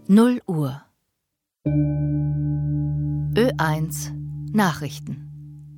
0 Uhr. Ö1 Nachrichten.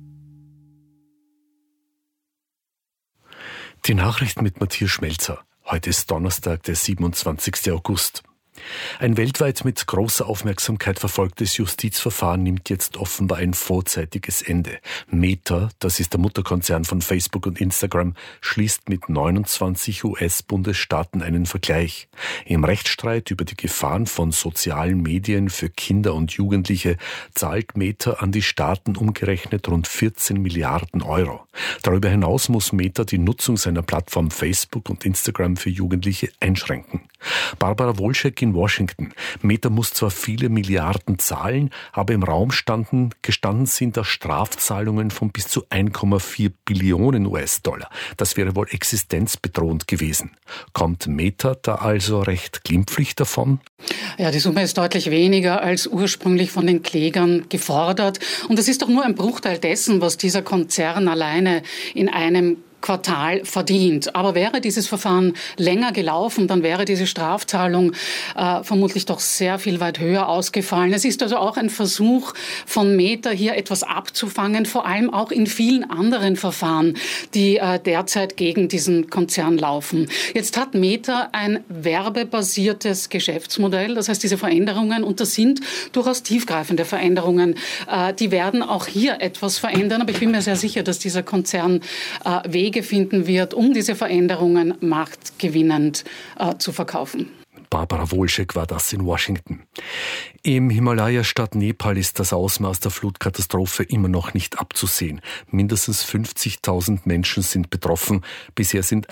Die Nachrichten mit Matthias Schmelzer. Heute ist Donnerstag, der 27. August. Ein weltweit mit großer Aufmerksamkeit verfolgtes Justizverfahren nimmt jetzt offenbar ein vorzeitiges Ende. Meta, das ist der Mutterkonzern von Facebook und Instagram, schließt mit 29 US-Bundesstaaten einen Vergleich. Im Rechtsstreit über die Gefahren von sozialen Medien für Kinder und Jugendliche zahlt Meta an die Staaten umgerechnet rund 14 Milliarden Euro. Darüber hinaus muss Meta die Nutzung seiner Plattform Facebook und Instagram für Jugendliche einschränken. Barbara Wolschek in Washington. Meta muss zwar viele Milliarden zahlen, aber im Raum gestanden sind da Strafzahlungen von bis zu 1,4 Billionen US-Dollar. Das wäre wohl existenzbedrohend gewesen. Kommt Meta da also recht glimpflich davon? Ja, die Summe ist deutlich weniger als ursprünglich von den Klägern gefordert. Und es ist doch nur ein Bruchteil dessen, was dieser Konzern alleine in einem Quartal verdient. Aber wäre dieses Verfahren länger gelaufen, dann wäre diese Strafzahlung vermutlich doch sehr viel weit höher ausgefallen. Es ist also auch ein Versuch von Meta, hier etwas abzufangen, vor allem auch in vielen anderen Verfahren, die derzeit gegen diesen Konzern laufen. Jetzt hat Meta ein werbebasiertes Geschäftsmodell. Das heißt, diese Veränderungen, und das sind durchaus tiefgreifende Veränderungen, die werden auch hier etwas verändern. Aber ich bin mir sehr sicher, dass dieser Konzern Wege finden wird, um diese Veränderungen marktgewinnend zu verkaufen. Barbara Wolschek war das in Washington. Im Himalaya-Staat Nepal ist das Ausmaß der Flutkatastrophe immer noch nicht abzusehen. Mindestens 50.000 Menschen sind betroffen. Bisher sind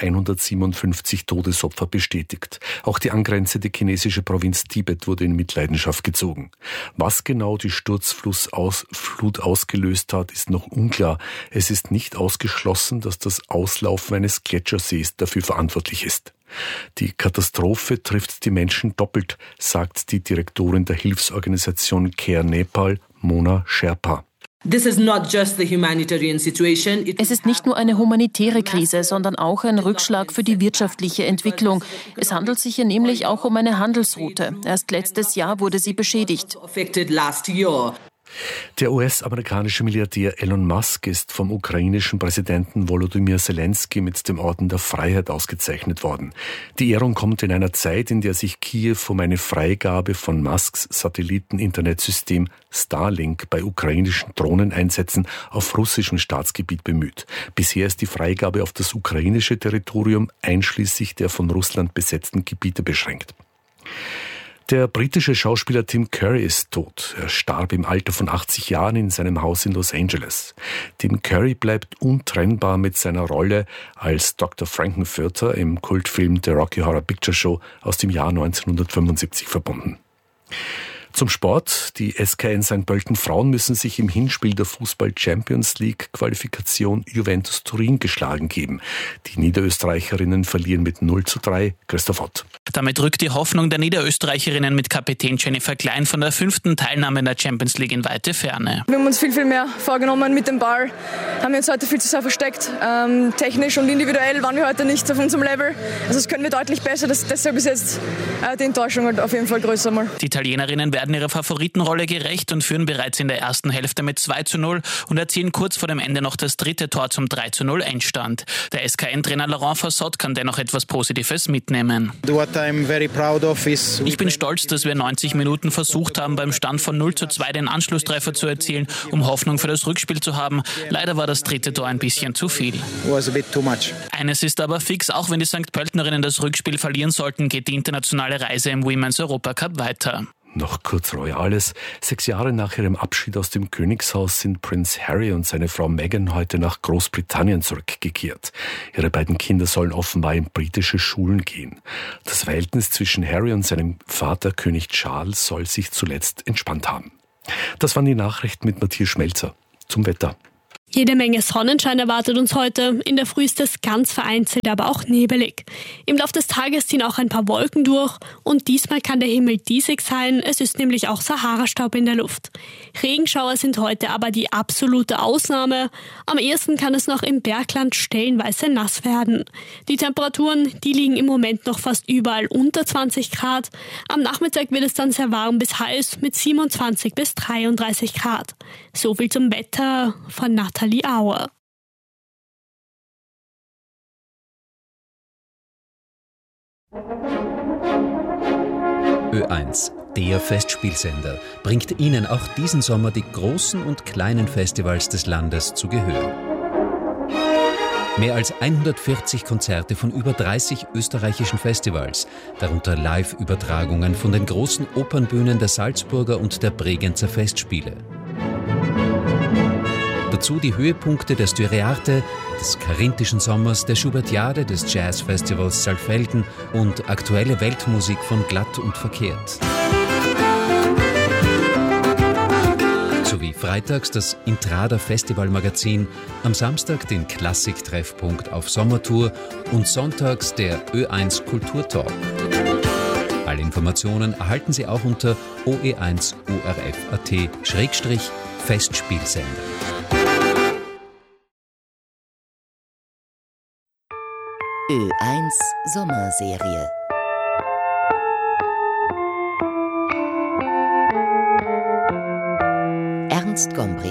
157 Todesopfer bestätigt. Auch die angrenzende chinesische Provinz Tibet wurde in Mitleidenschaft gezogen. Was genau die Sturzflut ausgelöst hat, ist noch unklar. Es ist nicht ausgeschlossen, dass das Auslaufen eines Gletschersees dafür verantwortlich ist. Die Katastrophe trifft die Menschen doppelt, sagt die Direktorin der Hilfsorganisation Care Nepal, Mona Sherpa. Es ist nicht nur eine humanitäre Krise, sondern auch ein Rückschlag für die wirtschaftliche Entwicklung. Es handelt sich hier nämlich auch um eine Handelsroute. Erst letztes Jahr wurde sie beschädigt. Der US-amerikanische Milliardär Elon Musk ist vom ukrainischen Präsidenten Volodymyr Zelensky mit dem Orden der Freiheit ausgezeichnet worden. Die Ehrung kommt in einer Zeit, in der sich Kiew um eine Freigabe von Musks Satelliten-Internetsystem Starlink bei ukrainischen Drohneneinsätzen auf russischem Staatsgebiet bemüht. Bisher ist die Freigabe auf das ukrainische Territorium einschließlich der von Russland besetzten Gebiete beschränkt. Der britische Schauspieler Tim Curry ist tot. Er starb im Alter von 80 Jahren in seinem Haus in Los Angeles. Tim Curry bleibt untrennbar mit seiner Rolle als Dr. Frankenfurter im Kultfilm The Rocky Horror Picture Show aus dem Jahr 1975 verbunden. Zum Sport. Die SKN St. Pölten Frauen müssen sich im Hinspiel der Fußball-Champions-League-Qualifikation Juventus Turin geschlagen geben. Die Niederösterreicherinnen verlieren mit 0:3. Christoph Ott. Damit rückt die Hoffnung der Niederösterreicherinnen mit Kapitän Jennifer Klein von der 5. Teilnahme in der Champions League in weite Ferne. Wir haben uns viel mehr vorgenommen mit dem Ball. Haben wir uns heute viel zu sehr versteckt. Technisch und individuell waren wir heute nicht auf unserem Level. Also das können wir deutlich besser. Deshalb ist jetzt die Enttäuschung halt auf jeden Fall größer mal. Die Italienerinnen werden ihrer Favoritenrolle gerecht und führen bereits in der ersten Hälfte mit 2:0 und erzielen kurz vor dem Ende noch das dritte Tor zum 3:0 Endstand. Der SKN-Trainer Laurent Fassot kann dennoch etwas Positives mitnehmen. Ich bin stolz, dass wir 90 Minuten versucht haben, beim Stand von 0:2 den Anschlusstreffer zu erzielen, um Hoffnung für das Rückspiel zu haben. Leider war das dritte Tor ein bisschen zu viel. Eines ist aber fix, auch wenn die St. Pöltenerinnen das Rückspiel verlieren sollten, geht die internationale Reise im Women's Europacup weiter. Noch kurz Royales. 6 Jahre nach ihrem Abschied aus dem Königshaus sind Prinz Harry und seine Frau Meghan heute nach Großbritannien zurückgekehrt. Ihre beiden Kinder sollen offenbar in britische Schulen gehen. Das Verhältnis zwischen Harry und seinem Vater König Charles soll sich zuletzt entspannt haben. Das waren die Nachrichten mit Matthias Schmelzer. Zum Wetter. Jede Menge Sonnenschein erwartet uns heute. In der Früh ist es ganz vereinzelt, aber auch nebelig. Im Laufe des Tages ziehen auch ein paar Wolken durch und diesmal kann der Himmel diesig sein. Es ist nämlich auch Sahara-Staub in der Luft. Regenschauer sind heute aber die absolute Ausnahme. Am ehesten kann es noch im Bergland stellenweise nass werden. Die Temperaturen, die liegen im Moment noch fast überall unter 20 Grad. Am Nachmittag wird es dann sehr warm bis heiß mit 27 bis 33 Grad. So viel zum Wetter von Nathalie Auer. Ö1, der Festspielsender, bringt Ihnen auch diesen Sommer die großen und kleinen Festivals des Landes zu Gehör. Mehr als 140 Konzerte von über 30 österreichischen Festivals, darunter Live-Übertragungen von den großen Opernbühnen der Salzburger und der Bregenzer Festspiele. Dazu die Höhepunkte der Styriarte, des Karinthischen Sommers, der Schubertiade, des Jazzfestivals Saalfelden und aktuelle Weltmusik von Glatt und Verkehrt. Sowie freitags das Intrada Festivalmagazin, am Samstag den Klassik-Treffpunkt auf Sommertour und sonntags der Ö1 Kulturtalk. Alle Informationen erhalten Sie auch unter oe1urf.at/Festspielsender. Ö1 Sommerserie. Ernst Gombrich.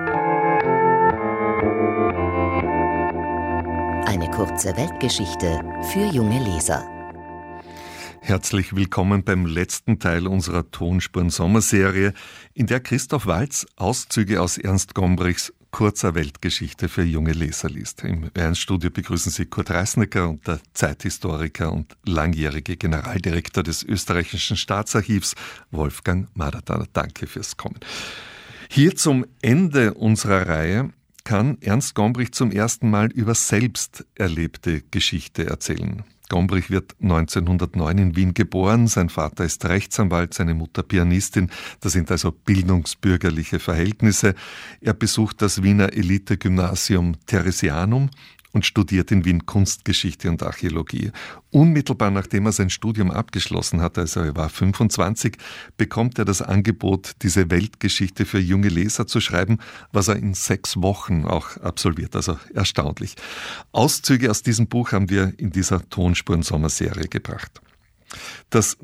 Eine kurze Weltgeschichte für junge Leser. Herzlich willkommen beim letzten Teil unserer Tonspuren-Sommerserie, in der Christoph Waltz Auszüge aus Ernst Gombrichs kurzer Weltgeschichte für junge Leser liest. Im Ö1-Studio begrüßen Sie Kurt Reisnecker und der Zeithistoriker und langjährige Generaldirektor des österreichischen Staatsarchivs Wolfgang Madertaler. Danke fürs Kommen. Hier zum Ende unserer Reihe kann Ernst Gombrich zum ersten Mal über selbst erlebte Geschichte erzählen. Gombrich wird 1909 in Wien geboren. Sein Vater ist Rechtsanwalt, seine Mutter Pianistin. Das sind also bildungsbürgerliche Verhältnisse. Er besucht das Wiener Elite-Gymnasium Theresianum und studiert in Wien Kunstgeschichte und Archäologie. Unmittelbar nachdem er sein Studium abgeschlossen hat, also er war 25, bekommt er das Angebot, diese Weltgeschichte für junge Leser zu schreiben, was er in 6 Wochen auch absolviert. Also erstaunlich. Auszüge aus diesem Buch haben wir in dieser Tonspuren-Sommerserie gebracht. Das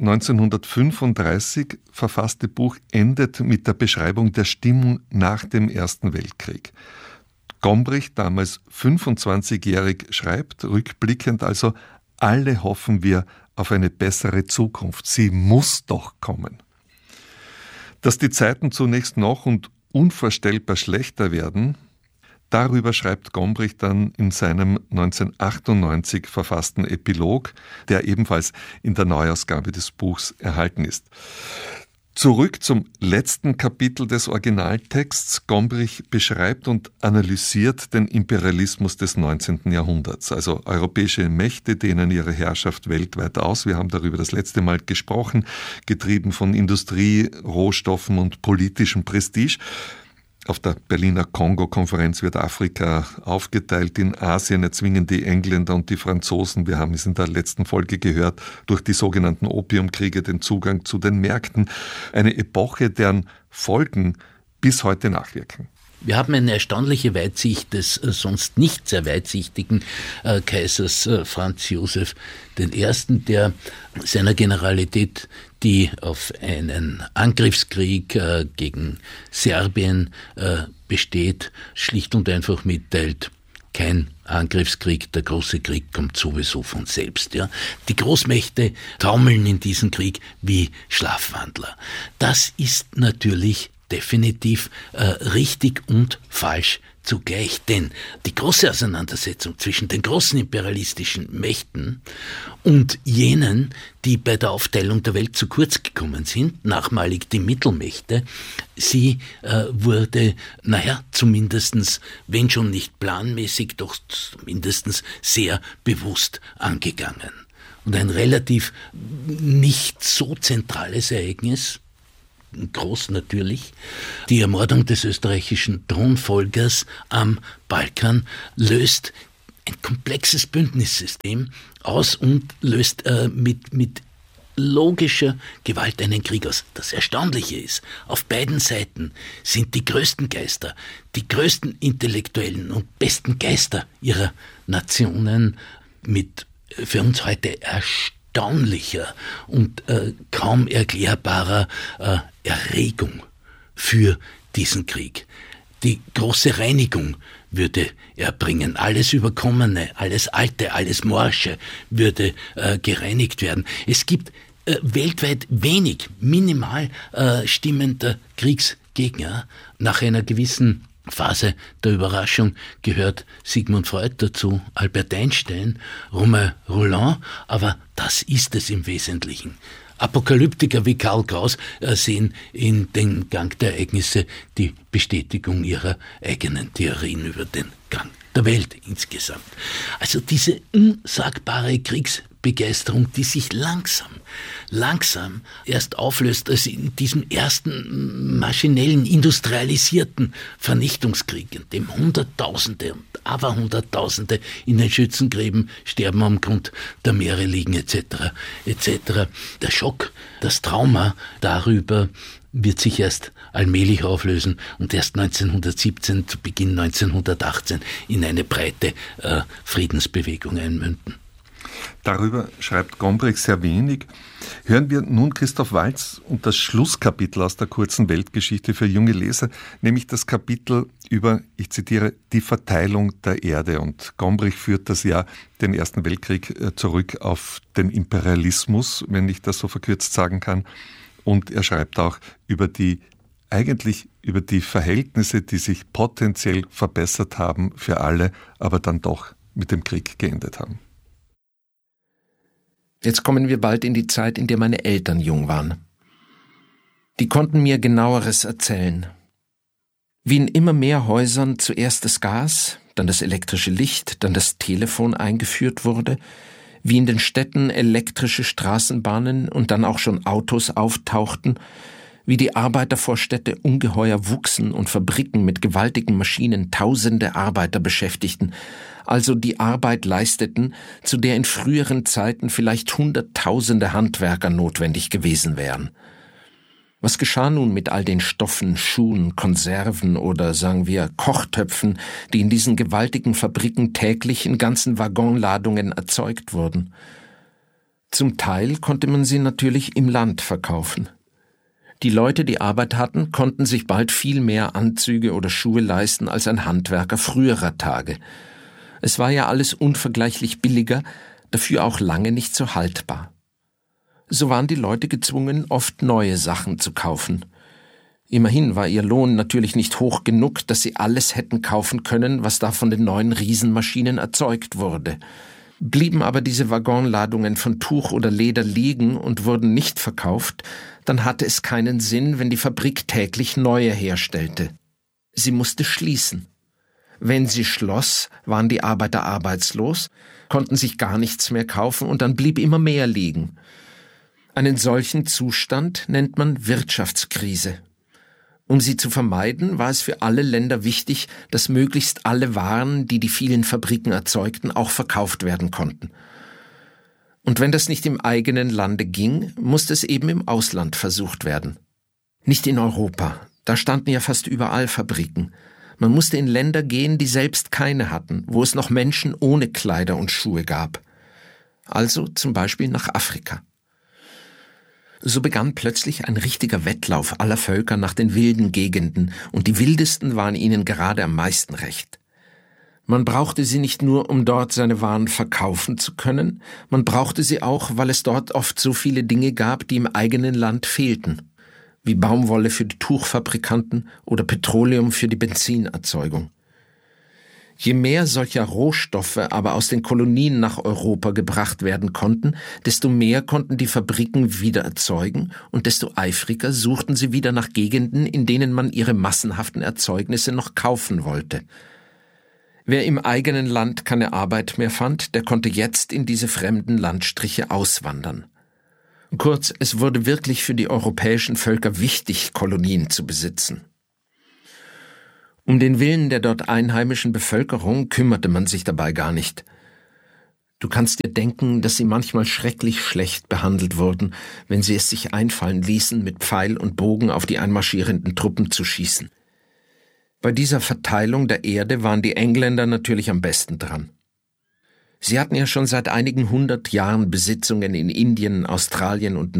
1935 verfasste Buch endet mit der Beschreibung der Stimmung nach dem Ersten Weltkrieg. Gombrich, damals 25-jährig, schreibt, rückblickend also, alle hoffen wir auf eine bessere Zukunft. Sie muss doch kommen. Dass die Zeiten zunächst noch und unvorstellbar schlechter werden, darüber schreibt Gombrich dann in seinem 1998 verfassten Epilog, der ebenfalls in der Neuausgabe des Buchs erhalten ist. Zurück zum letzten Kapitel des Originaltexts. Gombrich beschreibt und analysiert den Imperialismus des 19. Jahrhunderts, also europäische Mächte dehnen ihre Herrschaft weltweit aus. Wir haben darüber das letzte Mal gesprochen, getrieben von Industrie, Rohstoffen und politischem Prestige. Auf der Berliner Kongo-Konferenz wird Afrika aufgeteilt. In Asien erzwingen die Engländer und die Franzosen, wir haben es in der letzten Folge gehört, durch die sogenannten Opiumkriege den Zugang zu den Märkten. Eine Epoche, deren Folgen bis heute nachwirken. Wir haben eine erstaunliche Weitsicht des sonst nicht sehr weitsichtigen Kaisers Franz Josef I., der seiner Generalität, die auf einen Angriffskrieg gegen Serbien besteht, schlicht und einfach mitteilt: kein Angriffskrieg, der große Krieg kommt sowieso von selbst. Ja? Die Großmächte taumeln in diesen Krieg wie Schlafwandler. Das ist natürlich definitiv richtig und falsch zugleich. Denn die große Auseinandersetzung zwischen den großen imperialistischen Mächten und jenen, die bei der Aufteilung der Welt zu kurz gekommen sind, nachmalig die Mittelmächte, sie wurde, zumindestens, wenn schon nicht planmäßig, doch zumindestens sehr bewusst angegangen. Und ein relativ nicht so zentrales Ereignis groß natürlich. Die Ermordung des österreichischen Thronfolgers am Balkan löst ein komplexes Bündnissystem aus und löst mit logischer Gewalt einen Krieg aus. Das Erstaunliche ist, auf beiden Seiten sind die größten Geister, die größten Intellektuellen und besten Geister ihrer Nationen mit für uns heute erstaunlicher und kaum erklärbarer Erregung für diesen Krieg. Die große Reinigung würde erbringen. Alles Überkommene, alles Alte, alles Morsche würde gereinigt werden. Es gibt weltweit wenig, minimal stimmender Kriegsgegner. Nach einer gewissen Phase der Überraschung gehört Sigmund Freud dazu, Albert Einstein, Romain Rolland, aber das ist es im Wesentlichen. Apokalyptiker wie Karl Kraus sehen in den Gang der Ereignisse die Bestätigung ihrer eigenen Theorien über den Gang der Welt insgesamt. Also diese unsagbare Kriegsbegeisterung, die sich langsam erst auflöst, als in diesem ersten maschinellen, industrialisierten Vernichtungskrieg, in dem Hunderttausende und Aberhunderttausende in den Schützengräben sterben, am Grund der Meere liegen etc. Der Schock, das Trauma darüber wird sich erst allmählich auflösen und erst 1917, zu Beginn 1918, in eine breite Friedensbewegung einmünden. Darüber schreibt Gombrich sehr wenig. Hören wir nun Christoph Waltz und das Schlusskapitel aus der kurzen Weltgeschichte für junge Leser, nämlich das Kapitel über, ich zitiere, die Verteilung der Erde. Und Gombrich führt das ja den Ersten Weltkrieg zurück auf den Imperialismus, wenn ich das so verkürzt sagen kann. Und er schreibt auch über die Verhältnisse, die sich potenziell verbessert haben für alle, aber dann doch mit dem Krieg geendet haben. Jetzt kommen wir bald in die Zeit, in der meine Eltern jung waren. Die konnten mir Genaueres erzählen. Wie in immer mehr Häusern zuerst das Gas, dann das elektrische Licht, dann das Telefon eingeführt wurde, wie in den Städten elektrische Straßenbahnen und dann auch schon Autos auftauchten, wie die Arbeitervorstädte ungeheuer wuchsen und Fabriken mit gewaltigen Maschinen tausende Arbeiter beschäftigten, also die Arbeit leisteten, zu der in früheren Zeiten vielleicht hunderttausende Handwerker notwendig gewesen wären. Was geschah nun mit all den Stoffen, Schuhen, Konserven oder, sagen wir, Kochtöpfen, die in diesen gewaltigen Fabriken täglich in ganzen Waggonladungen erzeugt wurden? Zum Teil konnte man sie natürlich im Land verkaufen. Die Leute, die Arbeit hatten, konnten sich bald viel mehr Anzüge oder Schuhe leisten als ein Handwerker früherer Tage. Es war ja alles unvergleichlich billiger, dafür auch lange nicht so haltbar. So waren die Leute gezwungen, oft neue Sachen zu kaufen. Immerhin war ihr Lohn natürlich nicht hoch genug, dass sie alles hätten kaufen können, was da von den neuen Riesenmaschinen erzeugt wurde. Blieben aber diese Waggonladungen von Tuch oder Leder liegen und wurden nicht verkauft, dann hatte es keinen Sinn, wenn die Fabrik täglich neue herstellte. Sie musste schließen. Wenn sie schloss, waren die Arbeiter arbeitslos, konnten sich gar nichts mehr kaufen und dann blieb immer mehr liegen. Einen solchen Zustand nennt man Wirtschaftskrise. Um sie zu vermeiden, war es für alle Länder wichtig, dass möglichst alle Waren, die die vielen Fabriken erzeugten, auch verkauft werden konnten. Und wenn das nicht im eigenen Lande ging, musste es eben im Ausland versucht werden. Nicht in Europa, da standen ja fast überall Fabriken. Man musste in Länder gehen, die selbst keine hatten, wo es noch Menschen ohne Kleider und Schuhe gab. Also zum Beispiel nach Afrika. So begann plötzlich ein richtiger Wettlauf aller Völker nach den wilden Gegenden, und die wildesten waren ihnen gerade am meisten recht. Man brauchte sie nicht nur, um dort seine Waren verkaufen zu können, man brauchte sie auch, weil es dort oft so viele Dinge gab, die im eigenen Land fehlten, wie Baumwolle für die Tuchfabrikanten oder Petroleum für die Benzinerzeugung. Je mehr solcher Rohstoffe aber aus den Kolonien nach Europa gebracht werden konnten, desto mehr konnten die Fabriken wieder erzeugen und desto eifriger suchten sie wieder nach Gegenden, in denen man ihre massenhaften Erzeugnisse noch kaufen wollte. Wer im eigenen Land keine Arbeit mehr fand, der konnte jetzt in diese fremden Landstriche auswandern. Kurz, es wurde wirklich für die europäischen Völker wichtig, Kolonien zu besitzen. Um den Willen der dort einheimischen Bevölkerung kümmerte man sich dabei gar nicht. Du kannst dir denken, dass sie manchmal schrecklich schlecht behandelt wurden, wenn sie es sich einfallen ließen, mit Pfeil und Bogen auf die einmarschierenden Truppen zu schießen. Bei dieser Verteilung der Erde waren die Engländer natürlich am besten dran. Sie hatten ja schon seit einigen 100 Jahren Besitzungen in Indien, Australien und